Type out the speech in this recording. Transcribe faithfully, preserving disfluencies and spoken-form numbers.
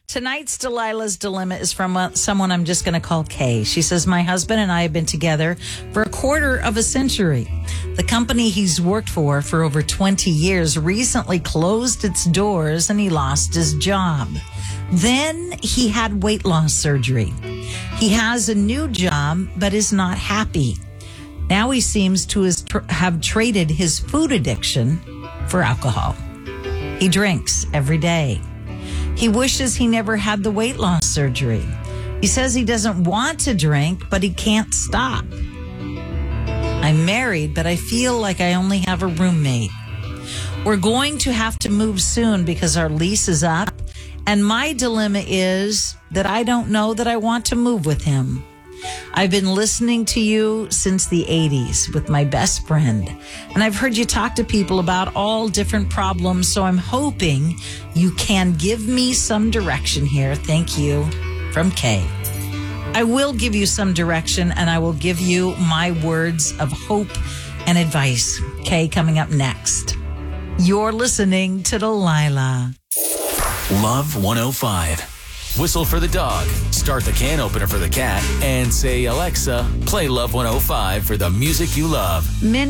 Tonight's Delilah's Dilemma is from uh, someone I'm just going to call Kay. She says, my husband and I have been together for a quarter of a century. The company he's worked for for over twenty years recently closed its doors and he lost his job. Then he had weight loss surgery. He has a new job but is not happy. Now he seems to has tr- have traded his food addiction for alcohol. He drinks every day. He wishes he never had the weight loss surgery. He says he doesn't want to drink, but he can't stop. I'm married, but I feel like I only have a roommate. We're going to have to move soon because our lease is up. And my dilemma is that I don't know that I want to move with him. I've been listening to you since the eighties with my best friend, and I've heard you talk to people about all different problems, so I'm hoping you can give me some direction here. Thank you. From Kay. I will give you some direction, and I will give you my words of hope and advice. Kay, coming up next. You're listening to Delilah. Love one oh five. Whistle for the dog, start the can opener for the cat, and say, Alexa, play Love one oh five for the music you love. Min-